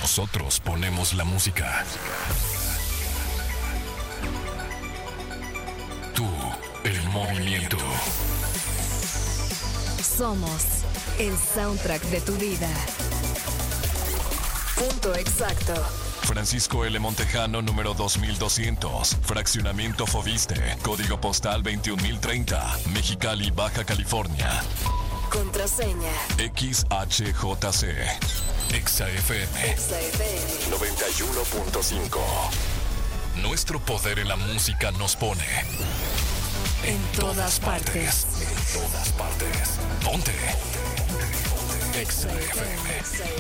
Nosotros ponemos la música. Tú, el movimiento. Somos el soundtrack de tu vida. Punto exacto. Francisco L. Montejano, número 2200. Fraccionamiento Fobiste. Código postal 21030. Mexicali, Baja California. Contraseña. XHJC. ExaFM. ExaFM 91.5. Nuestro poder en la música nos pone en todas partes. En todas partes. Ponte. ExaFM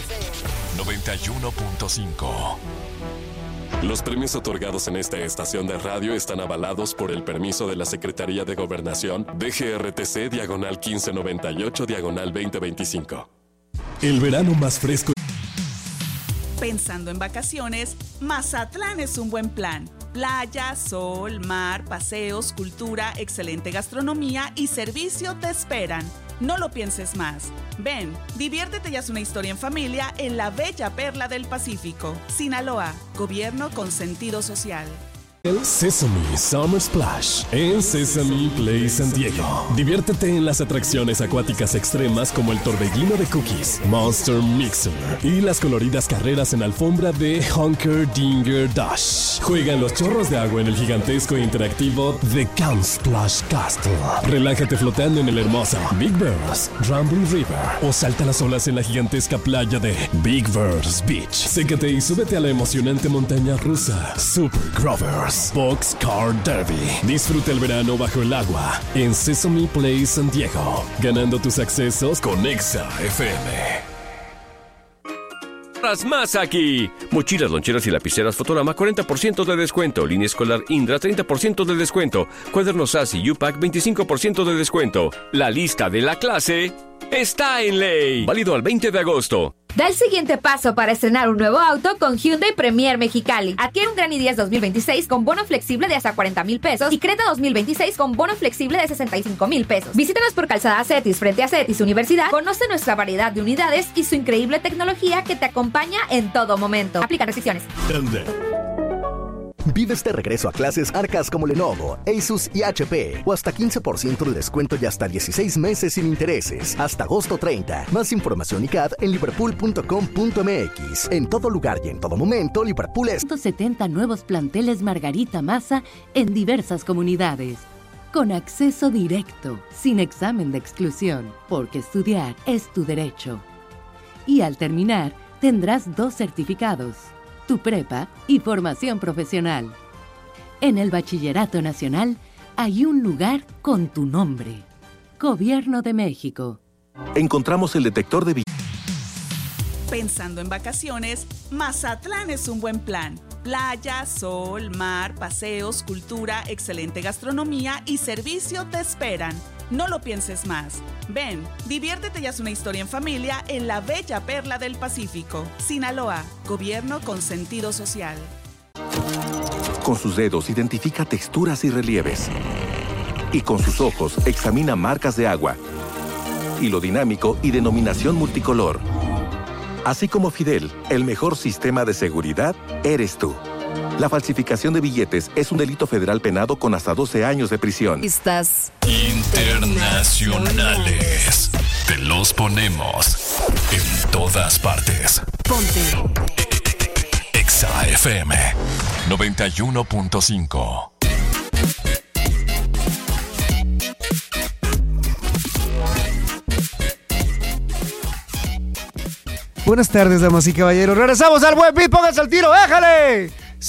91.5. Los premios otorgados en esta estación de radio están avalados por el permiso de la Secretaría de Gobernación, DGRTC, diagonal 1598, diagonal 2025. El verano más fresco. Pensando en vacaciones, Mazatlán es un buen plan. Playa, sol, mar, paseos, cultura, excelente gastronomía y servicio te esperan. No lo pienses más. Ven, diviértete y haz una historia en familia en la bella perla del Pacífico. Sinaloa, gobierno con sentido social. Sesame Summer Splash en Sesame Play San Diego. Diviértete en las atracciones acuáticas extremas como el torbellino de cookies, Monster Mixer y las coloridas carreras en alfombra de Hunker Dinger Dash. Juega en los chorros de agua en el gigantesco e interactivo The Count Splash Castle. Relájate flotando en el hermoso Big Bears Rambling River o salta las olas en la gigantesca playa de Big Bears Beach. Sécate y súbete a la emocionante montaña rusa Super Grovers Boxcar Derby. Disfruta el verano bajo el agua en Sesame Play San Diego, ganando tus accesos con ExaFM. Más aquí. Mochilas, loncheras y lapiceras Fotorama 40% de descuento. Línea escolar Indra 30% de descuento. Cuadernos SAS y U-Pack 25% de descuento. La lista de la clase está en ley. Válido al 20 de agosto. Da el siguiente paso para estrenar un nuevo auto con Hyundai Premier Mexicali. Adquiere un Gran i10 2026 con bono flexible de hasta 40,000 pesos y Creta 2026 con bono flexible de 65,000 pesos. Visítanos por Calzada Cetis frente a Cetis Universidad. Conoce nuestra variedad de unidades y su increíble tecnología que te acompaña en todo momento. Aplica restricciones. Vives de regreso a clases marcas como Lenovo, Asus y HP. O hasta 15% de descuento y hasta 16 meses sin intereses. Hasta agosto 30. Más información y CAD en liverpool.com.mx. En todo lugar y en todo momento, Liverpool es... 170 nuevos planteles Margarita Massa en diversas comunidades. Con acceso directo, sin examen de exclusión, porque estudiar es tu derecho. Y al terminar, tendrás 2 certificados. Tu prepa y formación profesional. En el Bachillerato Nacional hay un lugar con tu nombre. Gobierno de México. Encontramos el detector de... Pensando en vacaciones, Mazatlán es un buen plan. Playa, sol, mar, paseos, cultura, excelente gastronomía y servicio te esperan. No lo pienses más. Ven, diviértete y haz una historia en familia en la bella perla del Pacífico. Sinaloa, gobierno con sentido social. Con sus dedos identifica texturas y relieves. Y con sus ojos examina marcas de agua, hilo dinámico y denominación multicolor. Así como Fidel, el mejor sistema de seguridad eres tú. La falsificación de billetes es un delito federal penado con hasta 12 años de prisión. Estás internacionales. Te los ponemos en todas partes. Ponte ExaFM 91.5. Buenas tardes, damas y caballeros. Regresamos al buen beat. Pónganse al tiro, déjale.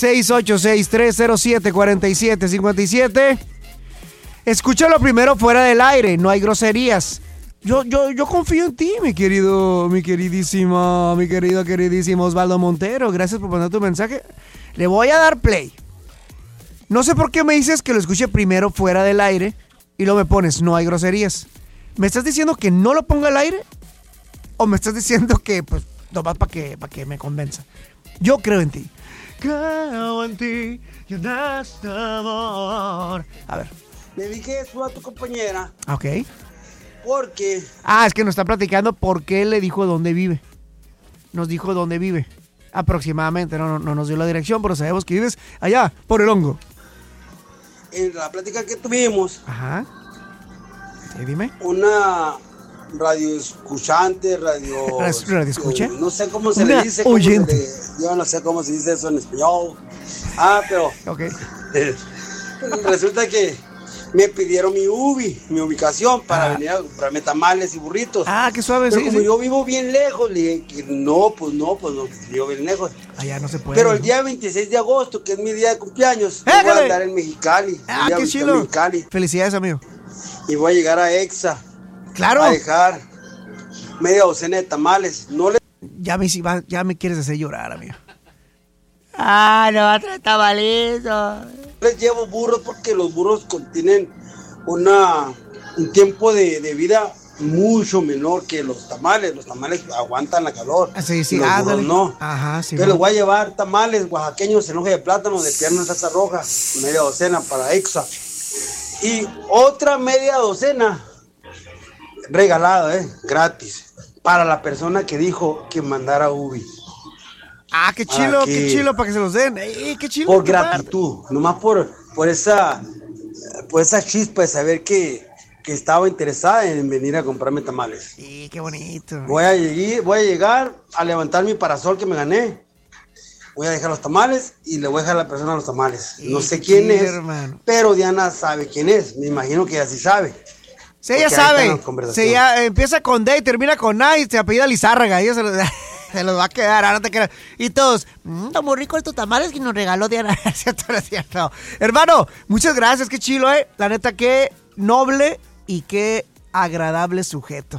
6863074757. Escúchalo primero fuera del aire. No hay groserías. Yo confío en ti, mi querido queridísimo Osvaldo Montero. Gracias por mandar tu mensaje. Le voy a dar play. No sé por qué me dices que lo escuche primero fuera del aire y luego me pones no hay groserías. ¿Me estás diciendo que no lo ponga al aire? ¿O me estás diciendo que, pues, nomás para que me convenza? Yo creo en ti. Creo en ti, llenaste amor. A ver. Le dije eso a tu compañera. Ok. Porque... Es que nos está platicando por qué le dijo dónde vive. Nos dijo dónde vive. Aproximadamente, no nos dio la dirección, pero sabemos que vives allá, por el hongo. En la plática que tuvimos, Ajá. Sí, dime. una radio escuchante, ¿Radio escucha? no sé cómo se Una le dice. oyente. Yo no sé cómo se dice eso en español. Pero Ok. resulta que me pidieron mi ubicación para venir a comprarme tamales y burritos. Qué suave, Pero sí, como sí. yo vivo bien lejos, le dije que no, vivo bien lejos. Allá no se puede. Pero el ¿no? día 26 de agosto, que es mi día de cumpleaños, yo voy a andar en Mexicali. Voy a Qué visitar chido. Mexicali. Felicidades, amigo. Y voy a llegar a Exa. Claro. A dejar media docena de tamales. No les Ya me quieres hacer llorar, amigo. No va a traer tamalitos. llevo burros porque los burros contienen un tiempo de vida mucho menor que los tamales. Los tamales aguantan la calor. Sí, y los burros no. Ajá, sí. Entonces les voy a llevar tamales oaxaqueños en hoja de plátano de pierna en salsa roja, media docena para Exa. Y otra media docena regalada, gratis, para la persona que dijo que mandara Ubi. Qué chilo para que se los den. Qué chilo. Por gratitud, nomás por esa chispa de saber que estaba interesada en venir a comprarme tamales. Sí, qué bonito. Voy a llegar a levantar mi parasol que me gané. Voy a dejar los tamales y le voy a dejar a la persona los tamales. No sé quién es, hermano, pero Diana sabe quién es. Me imagino que ella sí sabe. Sí, ella sabe. Sí, ya empieza con D y termina con A y se apellida Lizárraga. Ella se los va a quedar, ahora te quedas. Y todos, está muy rico estos tamales que nos regaló Diana. ¿Cierto? Hermano, muchas gracias, qué chilo, La neta, qué noble y qué agradable sujeto.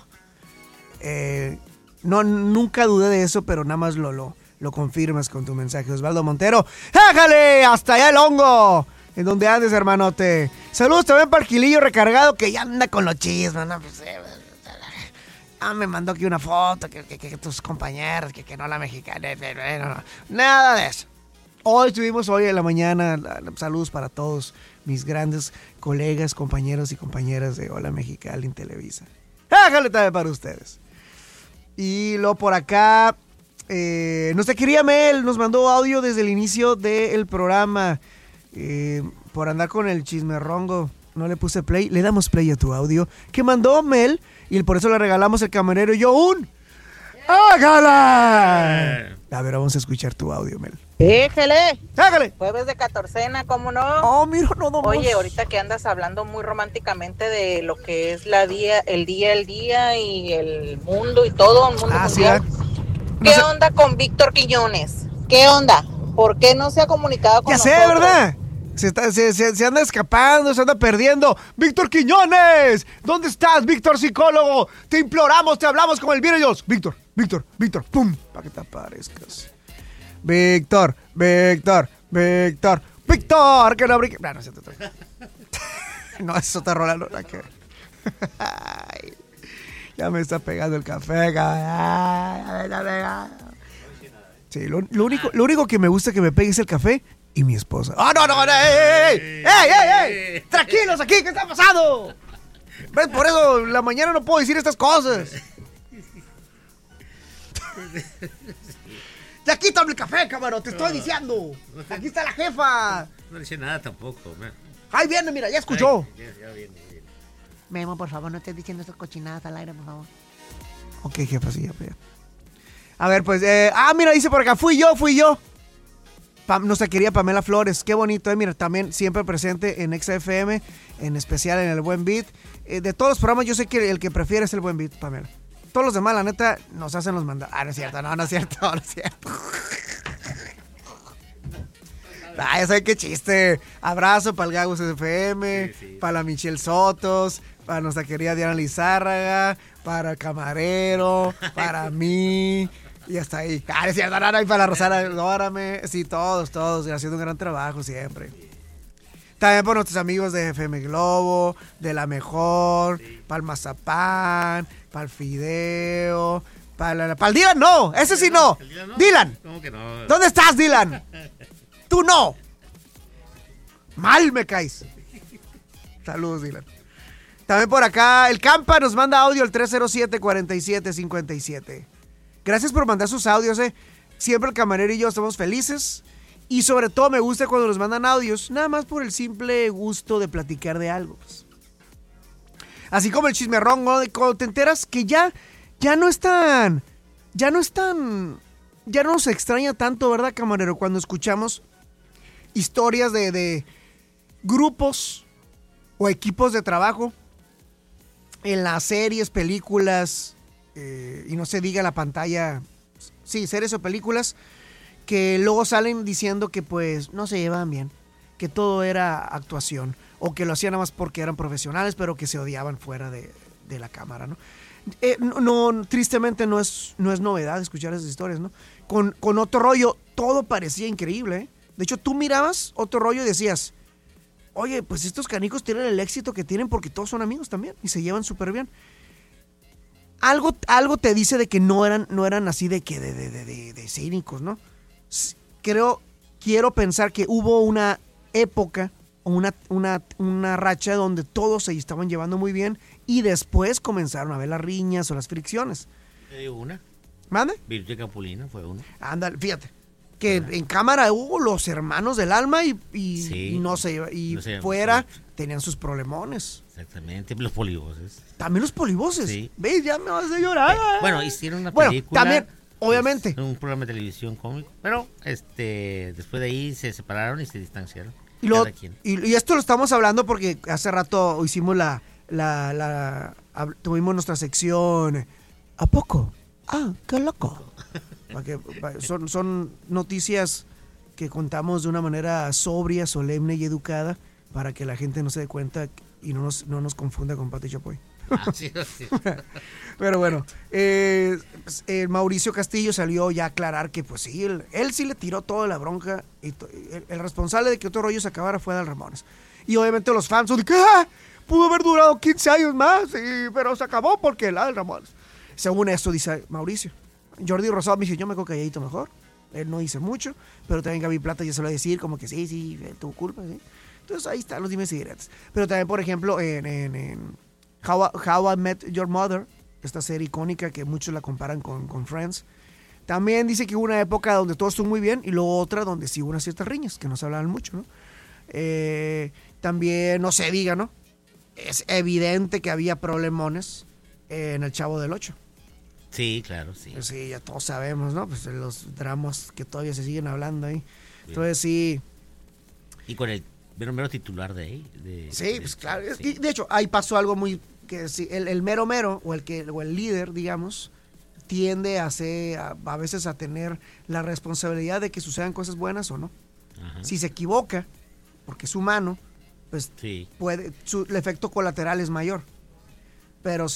Nunca dudé de eso, pero nada más lo confirmas con tu mensaje. Osvaldo Montero, ¡hágale! ¡Hasta allá el hongo! ¿En dónde andes, hermanote? Saludos también para el Quilillo recargado que ya anda con los chismes, ¿no? Pues, me mandó aquí una foto, que tus compañeros, que no la mexicana, no. Nada de eso. Hoy en la mañana, saludos para todos mis grandes colegas, compañeros y compañeras de Hola Mexicali en Televisa. ¡Hágale también para ustedes! Y luego por acá, nuestra querida Mel nos mandó audio desde el inicio del programa. Por andar con el chismerrongo, no le puse play. Le damos play a tu audio que mandó Mel y por eso le regalamos el camarero y yo un ¡hágala! A ver, vamos a escuchar tu audio, Mel. ¡Déjele! ¡Hágale! Jueves de catorcena, ¿cómo no? Oh, mira, no. Oye, ahorita que andas hablando muy románticamente de lo que es el día y el mundo y todo, el mundo mundial. ¿Qué onda con Víctor Quiñones? ¿Qué onda? ¿Por qué no se ha comunicado con nosotros? Ya sé, ¿verdad? Se anda escapando, se anda perdiendo. ¡Víctor Quiñones! ¿Dónde estás, Víctor psicólogo? Te imploramos, te hablamos como el virus. Víctor, ¡pum! Para que te aparezcas. Víctor, que no abrique. No, es otra. No, es otra rola, no, que... Ay, ya me está pegando el café, Sí, lo único que me gusta que me pegue es el café y mi esposa. No, ¡ey! Tranquilos aquí, ¿qué está pasando? ¿Ves? Por eso en la mañana no puedo decir estas cosas. Ya quítame el café, cabrón, te estoy diciendo. Aquí está la jefa. No le hice nada tampoco, man. Ahí viene, mira, ya escuchó. Ya viene. Memo, por favor, no estés diciendo estas cochinadas al aire, por favor. Ok, jefa, sí, ya. A ver, pues, mira, dice por acá, fui yo. Nuestra querida Pamela Flores, qué bonito, mira, también siempre presente en XFM, en especial en El Buen Beat. De todos los programas, yo sé que el que prefiere es El Buen Beat, Pamela. Todos los demás, la neta, nos hacen los mandados. No es cierto, no es cierto. Ya saben qué chiste. Abrazo para el Gagos FM, sí. Para la Michelle Sotos, para nuestra querida Diana Lizárraga, para el camarero, para mí. Y hasta ahí. Es cierto, y para la Rosana, adórame. Sí, todos, haciendo un gran trabajo siempre. También por nuestros amigos de FM Globo, de La Mejor, sí. Para el Mazapán, para el Fideo, para el Dylan, no, ese sí no. Dylan. ¿Cómo que no? ¿Dónde estás, Dylan? Tú no. Mal me caes. Saludos, Dylan. También por acá, el Campa nos manda audio al 307-4757. Gracias por mandar sus audios, siempre el camarero y yo estamos felices. Y sobre todo me gusta cuando nos mandan audios, nada más por el simple gusto de platicar de algo. Pues. Así como el chismerrón, ¿no? Cuando te enteras que ya no es tan... Ya no nos extraña tanto, ¿verdad, camarero? Cuando escuchamos historias de grupos o equipos de trabajo en las series, películas, y no se diga la pantalla, sí, series o películas, que luego salen diciendo que pues no se llevaban bien, que todo era actuación, o que lo hacían nada más porque eran profesionales, pero que se odiaban fuera de la cámara, ¿no? No, tristemente no es novedad escuchar esas historias, ¿no? Con Otto Rollo todo parecía increíble, ¿eh? De hecho, tú mirabas Otto Rollo y decías, oye, pues estos canicos tienen el éxito que tienen porque todos son amigos también y se llevan súper bien. Algo te dice de que no eran así de cínicos, ¿no? Quiero pensar que hubo una época o una racha donde todos se estaban llevando muy bien y después comenzaron a ver las riñas o las fricciones. Te digo una. ¿Mande? Virtu y Capulina fue uno. Ándale, fíjate. Que en cámara hubo los hermanos del alma y fuera tenían sus problemones. Exactamente, los polivoces. También los polivoces. Sí. ¿Ves? Ya me vas a llorar. Bueno, hicieron una película. También, obviamente. Un programa de televisión cómico. Pero después de ahí se separaron y se distanciaron. Y esto lo estamos hablando porque hace rato hicimos tuvimos nuestra sección. ¿A poco? Ah, qué loco. Son noticias que contamos de una manera sobria, solemne y educada para que la gente no se dé cuenta y no nos confunda con Pati Chapoy. Sí. Pero bueno, Mauricio Castillo salió ya a aclarar que pues sí, él sí le tiró toda la bronca y el responsable de que Otto Rollo se acabara fue Adal Ramones. Y obviamente los fans son de que pudo haber durado 15 años más, pero se acabó porque el Adal Ramones. Según esto dice Mauricio. Jordi Rosado me dice, yo me quedo calladito mejor. Él no dice mucho, pero también Gaby Plata ya se lo va a decir como que sí, tuvo culpa, ¿sí? Entonces ahí están los dimes y diretes. Pero también, por ejemplo, en How I Met Your Mother, esta serie icónica que muchos la comparan con Friends, también dice que hubo una época donde todo estuvo muy bien y luego otra donde sí hubo unas ciertas riñas, que no se hablaban mucho, ¿no? También, no se diga, ¿no? Es evidente que había problemones en El Chavo del Ocho. Sí, claro, sí. Sí, ya todos sabemos, ¿no? Pues los dramas que todavía se siguen hablando ahí. Bien. Entonces sí. Y con el mero titular de ahí. Pues claro. Sí. De hecho, ahí pasó algo muy... que sí, el mero o el líder, digamos, tiende a veces a tener la responsabilidad de que sucedan cosas buenas o no. Ajá. Si se equivoca, porque es humano, pues sí, el efecto colateral es mayor. Pero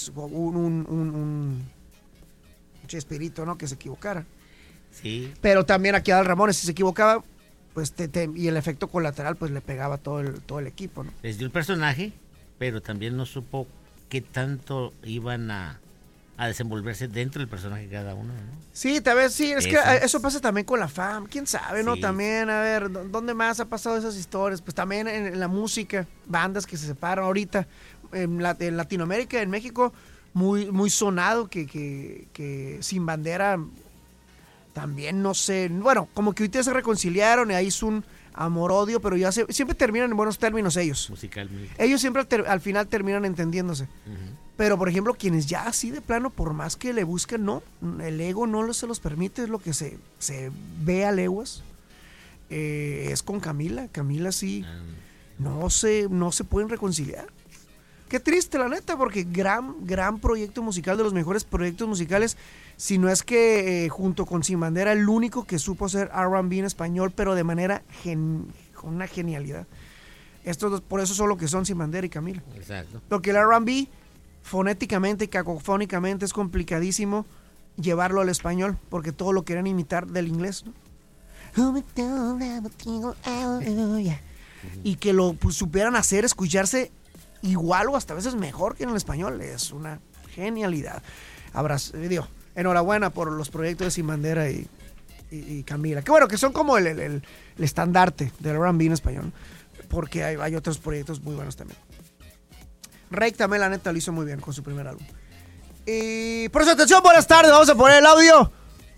un espíritu, ¿no? Que se equivocara. Sí. Pero también aquí Adal Ramones, si se equivocaba, pues y el efecto colateral, pues le pegaba todo el equipo, ¿no? Les dio el personaje, pero también no supo qué tanto iban a desenvolverse dentro del personaje cada uno, ¿no? Sí, tal vez sí, es que eso pasa también con la fama, quién sabe, ¿no? Sí. También, a ver, ¿dónde más ha pasado esas historias? Pues también en la música, bandas que se separan ahorita, en Latinoamérica, en México, muy, muy sonado que Sin Bandera también, no sé, bueno, como que ahorita se reconciliaron y ahí es un amor-odio, pero ya siempre terminan en buenos términos ellos. Musicalmente. Ellos siempre al final terminan entendiéndose. Uh-huh. Pero, por ejemplo, quienes ya así de plano, por más que le busquen, no, el ego no se los permite, es lo que se ve a leguas. Es con Camila. Camila sí, no se pueden reconciliar. Qué triste, la neta, porque gran proyecto musical, de los mejores proyectos musicales, si no es que junto con Sin Bandera, el único que supo hacer R&B en español, pero de manera con una genialidad. Estos dos, por eso son lo que son Sin Bandera y Camila. Exacto. Porque el R&B, fonéticamente y cacofónicamente, es complicadísimo llevarlo al español, porque todo lo quieren imitar del inglés, ¿no? Y que lo supieran hacer, escucharse igual o hasta a veces mejor que en el español, es una genialidad. Enhorabuena por los proyectos de Sin Bandera y Camila, que bueno, que son como el estandarte del R&B en español, porque hay otros proyectos muy buenos también. Rake también, la neta, lo hizo muy bien con su primer álbum. Y por eso, atención, buenas tardes, vamos a poner el audio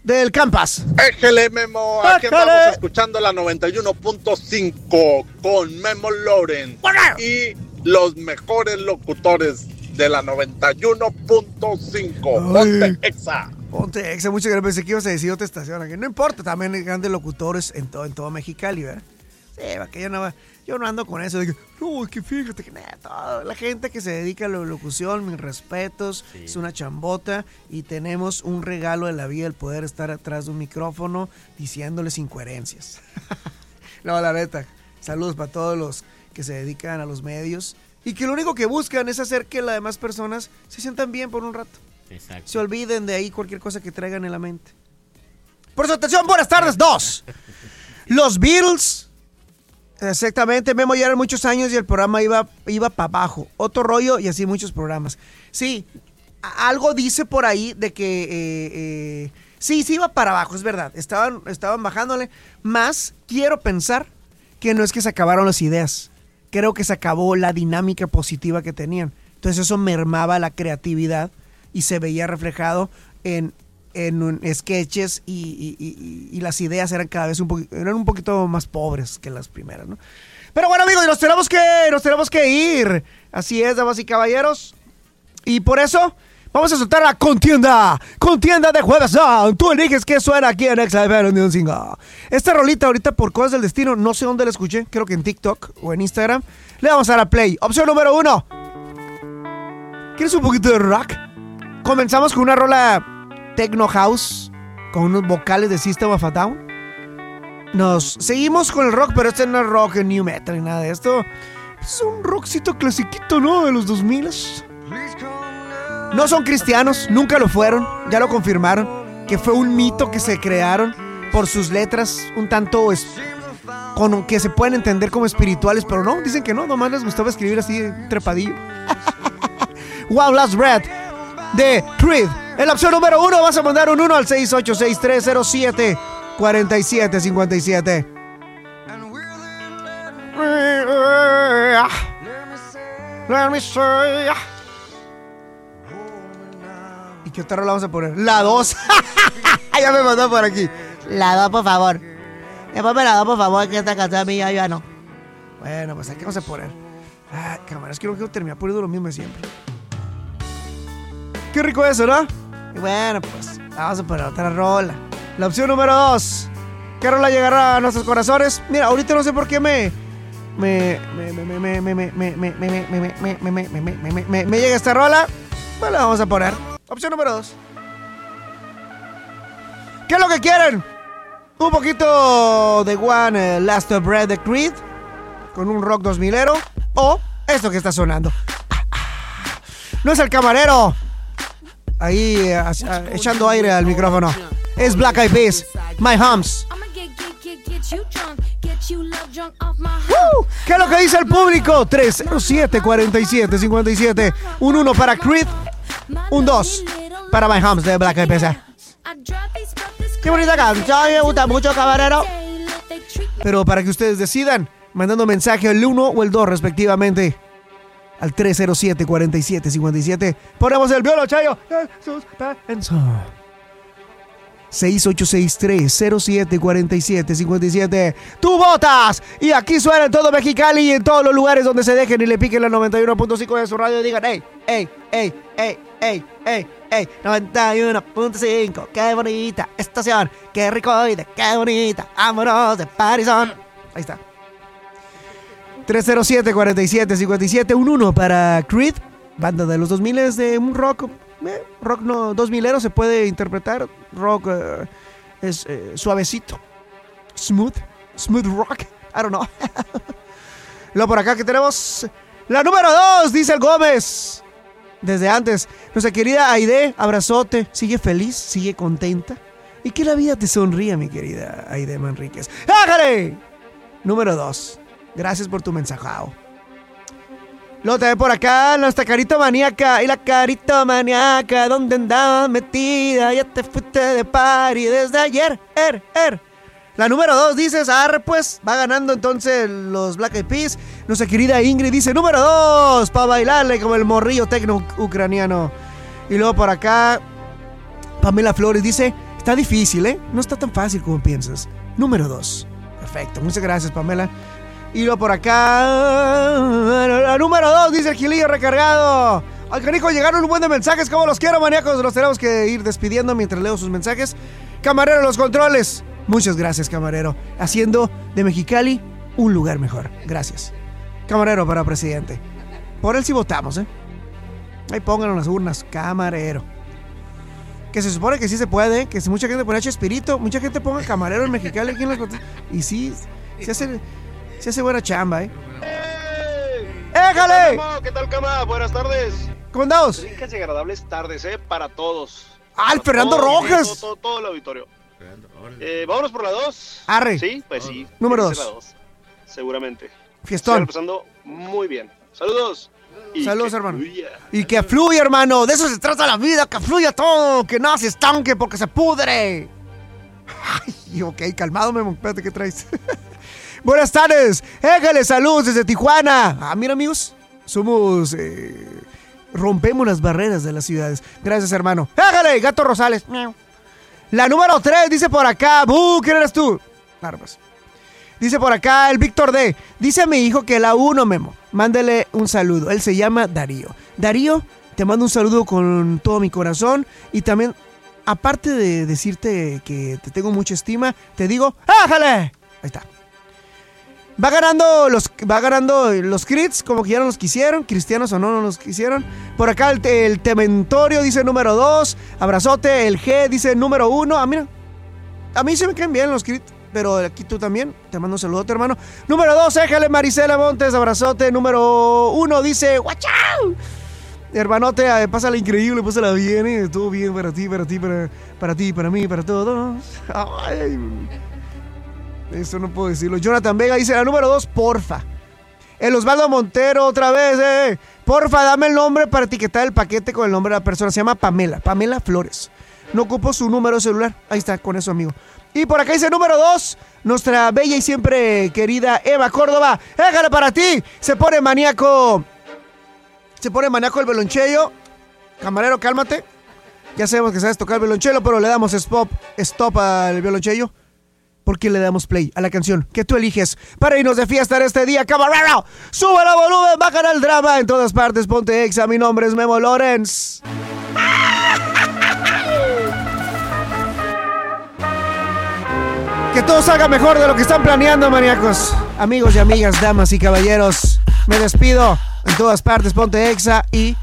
del Campas. Éjele, Memo. Aquí andamos escuchando la 91.5 con Memo Loren y los mejores locutores de la 91.5. Ponte Exa. Ponte Exa, muchas gracias. Pensé que ibas a decir otra estación aquí. No importa, también hay grandes locutores en todo Mexicali, ¿verdad? Sí, que yo no ando con eso de que, no, es que fíjate que toda la gente que se dedica a la locución, mis respetos, sí. Es una chambota y tenemos un regalo de la vida el poder estar atrás de un micrófono diciéndoles incoherencias. No, la neta, saludos para todos los que se dedican a los medios y que lo único que buscan es hacer que las demás personas se sientan bien por un rato. Exacto. Se olviden de ahí cualquier cosa que traigan en la mente. Por su atención, buenas tardes, 2. Los Beatles. Exactamente, Memo, ya eran muchos años y el programa iba para abajo. Otro rollo y así muchos programas. Sí, algo dice por ahí de que sí iba para abajo, es verdad. Estaban bajándole. Más quiero pensar que no es que se acabaron las ideas. Creo que se acabó la dinámica positiva que tenían. Entonces eso mermaba la creatividad y se veía reflejado en sketches y las ideas eran cada vez un poquito más pobres que las primeras, ¿no? Pero bueno, amigos, nos tenemos que ir. Así es, damas y caballeros. Y por eso vamos a soltar la contienda de Jueves. Tú eliges qué suena aquí en XFM Music. Esta rolita ahorita por cosas del destino, no sé dónde la escuché, creo que en TikTok o en Instagram. Le vamos a dar a play. Opción número 1. ¿Quieres un poquito de rock? Comenzamos con una rola Techno House con unos vocales de System of a Down. Nos seguimos con el rock, pero este no es rock new metal ni nada de esto. Es un rockcito clasiquito, ¿no? De los 2000. No son cristianos, nunca lo fueron. Ya lo confirmaron, que fue un mito que se crearon por sus letras un tanto con que se pueden entender como espirituales, pero no, dicen que no, nomás les gustaba escribir así trepadillo. One Last Breath de Creed. En la opción número 1 vas a mandar un 1 al 6863074757. Let me say. ¿Y qué otra rola vamos a poner? La 2. Ya me mandó por aquí. La 2, por favor. Ponme la 2, por favor, que esta canción a mí ya no. Bueno, pues aquí vamos a poner. Cámaras, quiero terminar poniendo lo mismo de siempre. Qué rico eso, ¿no? Y bueno, pues vamos a poner otra rola. La opción número 2. ¿Qué rola llegará a nuestros corazones? Mira, ahorita no sé por qué me llega esta rola. Bueno, la vamos a poner. Opción número 2. ¿Qué es lo que quieren? Un poquito de One Last Breath de Creed con un rock 2000ero o esto que está sonando. No es el camarero ahí echando aire al micrófono. Es Black Eyed Peas, My Humps. ¿Qué es lo que dice el público? 307-47-57. Un 1 para Creed, un 2 para My Humps de Black Eyed Peas. Qué bonita canción, me gusta mucho, camarero. Pero para que ustedes decidan, mandando mensaje el 1 o el 2 respectivamente al 307-47-57. Ponemos el violo, Chayo. 6863-0747-57. Tú votas y aquí suena en todo Mexicali y en todos los lugares donde se dejen y le piquen la 91.5 de su radio y digan: ¡Ey, ey, ey, ey, ey, ey, ey! 91.5, qué bonita estación, qué ricoide, qué bonita, vámonos de Parizón. Ahí está. 307-47-57, un 1 para Creed, banda de los 2000 de un rock no 2000ero se puede interpretar, rock es suavecito, smooth rock, I don't know. Luego por acá que tenemos la número 2, dice el Gómez. Desde antes, nuestra querida Aide, abrazote, sigue feliz, sigue contenta y que la vida te sonría, mi querida Aide Manríquez. ¡Ájale! Número 2. Gracias por tu mensajao. Luego también por acá, nuestra carita maníaca. Y la carita maníaca, ¿dónde andabas metida? Ya te fuiste de party desde ayer. La número 2 dices, arre pues, va ganando entonces los Black Eyed Peas. Nuestra querida Ingrid dice, número 2, para bailarle como el morrillo tecno ucraniano. Y luego por acá, Pamela Flores dice, Está difícil, ¿eh? No está tan fácil como piensas. Número 2. Perfecto, muchas gracias, Pamela. Y lo por acá. La número 2, dice el Gilillo recargado. Al canijo llegaron un buen de mensajes. Como los quiero, maníacos. Los tenemos que ir despidiendo mientras leo sus mensajes. Camarero, los controles. Muchas gracias, camarero. Haciendo de Mexicali un lugar mejor. Gracias. Camarero para presidente. Por él sí votamos, ¿eh? Ahí pónganlo en las urnas. Camarero. Que se supone que sí se puede, que si mucha gente pone Chespirito, mucha gente ponga camarero en Mexicali aquí en las... Y sí, se hace buena chamba, ¿eh? ¡Éjale! ¿Qué tal, cama? Buenas tardes. ¿Cómo andamos? Ricas y agradables tardes, para todos. ¡Ah, el Fernando Rojas! Todo el auditorio. Vámonos por la 2. Arre. Sí, pues sí. Número 2. Seguramente. Fiestón. Está empezando muy bien. Saludos. Saludos, hermano. Y que fluya, hermano. De eso se trata la vida, que fluya todo, que no se estanque porque se pudre. Ay, ok, calmado, Memo. Espérate, ¿qué traes? Buenas tardes. Éjale, saludos desde Tijuana. Ah, mira, amigos. Somos... rompemos las barreras de las ciudades. Gracias, hermano. Éjale, Gato Rosales. La número 3 dice por acá. ¿Quién eres tú? Claro, pues. Dice por acá el Víctor D. Dice a mi hijo que la 1, Memo. Mándele un saludo. Él se llama Darío. Darío, te mando un saludo con todo mi corazón. Y también, aparte de decirte que te tengo mucha estima, te digo, ¡ájale! Ahí está. Va ganando los crits, como que ya no los quisieron. Cristianos o no los quisieron. Por acá el Tementorio dice número 2. Abrazote. El G dice número 1. Ah, mira. A mí se me caen bien los crits. Pero aquí tú también. Te mando un saludote, hermano. Número 2, éjale, Marisela Montes. Abrazote. Número 1 dice, ¡guachau! Hermanote, pásala increíble, pásala bien. Todo bien para ti, para ti, para mí, para todos. Ay, eso no puedo decirlo. Jonathan Vega dice, la número 2, porfa. El Osvaldo Montero, otra vez, porfa, dame el nombre para etiquetar el paquete con el nombre de la persona. Se llama Pamela Flores. No ocupo su número de celular. Ahí está, con eso, amigo. Y por acá dice número 2, nuestra bella y siempre querida Eva Córdoba. ¡Éjale para ti! Se pone maníaco el violonchelo. Camarero, cálmate. Ya sabemos que sabes tocar el violonchelo, pero le damos stop al violonchelo. Porque le damos play a la canción que tú eliges para irnos de fiesta en este día, camarero. Sube la volumen, baja el drama. En todas partes, ponte exa. Mi nombre es Memo Lorenz. Que todo salga mejor de lo que están planeando, maníacos. Amigos y amigas, damas y caballeros, me despido. En todas partes, ponte exa y